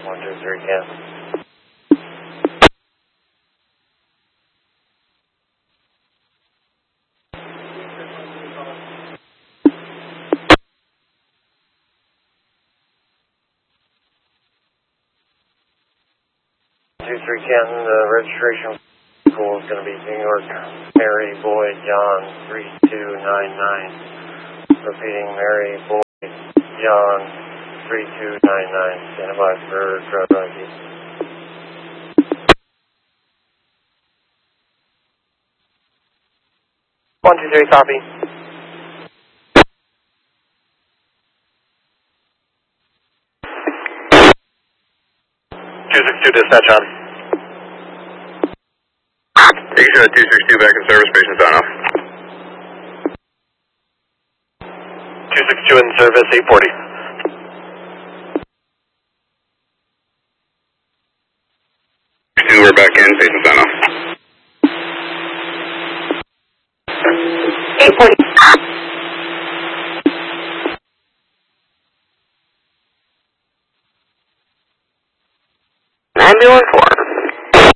123 Canton. 23 Canton, the registration pool is going to be New York, Mary, Boy, John, 3299. Repeating, Mary, Boy, John, 3299. Stand by for driver ID. 123, copy. 262 dispatch on. Taking shot 262 back in service, patient sign off. 262 in service, 840. We're back in, patient sign off. 840. Ambulance 4.